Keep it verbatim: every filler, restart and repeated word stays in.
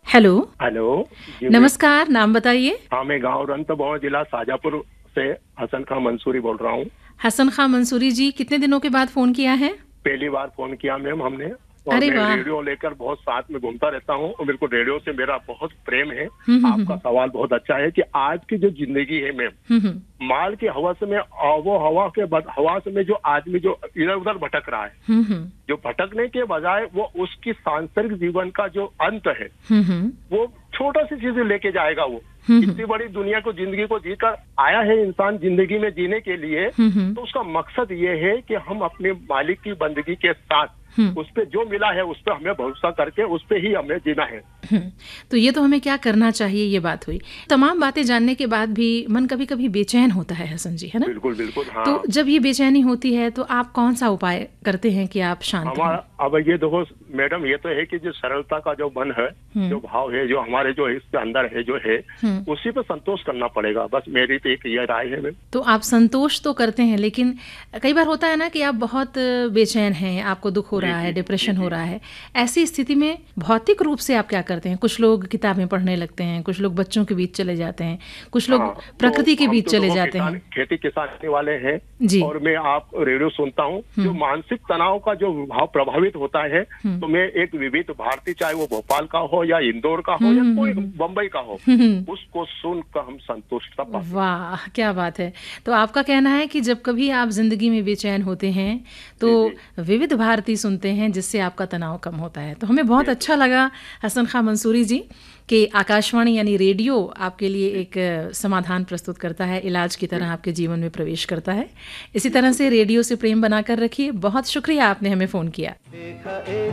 Hello. Hello जी। नमस्कार, नाम बताइए। हाँ, मैं गांव रंतभोर जिला शाजापुर से हसन खां मंसूरी बोल रहा हूँ। हसन खां मंसूरी जी, कितने दिनों के बाद फोन किया है? पहली बार फोन किया मैम हमने, और अरे मैं वाह। रेडियो लेकर बहुत साथ में घूमता रहता हूँ और मेरे को रेडियो से मेरा बहुत प्रेम है। हम्म हम्म आपका हम्म सवाल बहुत अच्छा है कि आज की जो जिंदगी है मैम, हम्म हम्म माल की हवस में वो हवा के बद- हवास में जो आदमी जो इधर उधर भटक रहा है, हम्म हम्म जो भटकने के बजाय वो उसकी सांसारिक जीवन का जो अंत है हम्म हम्म वो छोटा सी चीजें लेके जाएगा। वो हम्म इतनी बड़ी दुनिया को जिंदगी को जीकर आया है इंसान जिंदगी में जीने के लिए, हम्म हम्म तो उसका मकसद ये है कि हम अपने मालिक की बंदगी के साथ हम्म उस पे जो मिला है उस पे हमें भरोसा करके उस पे ही हमें जीना है। हम्म। तो ये तो हमें क्या करना चाहिए, ये बात हुई। तमाम बातें जानने के बाद भी मन कभी कभी बेचैन होता है हसन जी, है ना? बिल्कुल बिल्कुल। हाँ, तो जब ये बेचैनी होती है तो आप कौन सा उपाय करते हैं कि आप शांत हों? हमारा अब ये देखो मैडम, ये तो है कि जो सरलता का जो मन है, हम्म जो भाव है, जो हमारे जो इसके अंदर है जो है, हम्म उसी पे संतोष करना पड़ेगा। बस मेरी तो एक ये राय है मैम। तो आप संतोष तो करते हैं, लेकिन कई बार होता है ना कि आप बहुत बेचैन हैं, आपको दुख हो जी रहा है, जी जी डिप्रेशन हो जी। रहा है। ऐसी स्थिति में भौतिक रूप से आप क्या करते हैं? कुछ लोग किताबें पढ़ने लगते हैं, कुछ लोग बच्चों के बीच चले जाते हैं, कुछ लोग हाँ, तो प्रकृति के हम बीच तो चले देखो जाते किसान, हैं। खेती किसानी वाले हैं, जी। और मैं आप रेडियो सुनता हूँ। जो हम्म मानसिक तनाव का जो भाव प्रभावित होता है, हम्म तो मैं एक विविध भारती, चाहे वो भोपाल का हो या इंदौर का हो हम्म या हम्म कोई हम्म बम्बई का हो, हम्म, हम्म। उसको सुनकर हम संतुष्टता पाते हैं। वाह, क्या बात है। तो आपका कहना है कि जब कभी आप जिंदगी में बेचैन होते हैं तो जी जी विविध भारती सुनते हैं, जिससे आपका तनाव कम होता है। तो हमें बहुत जी अच्छा लगा हसन खां मंसूरी जी कि आकाशवाणी यानी रेडियो आपके लिए जी एक अ, समाधान प्रस्तुत करता है, इलाज की तरह बिल्कुल आपके जीवन में प्रवेश करता है। इसी तरह बिल्कुल से बिल्कुल। रेडियो से प्रेम बनाकर रखिए। बहुत शुक्रिया, आपने हमें फ़ोन किया।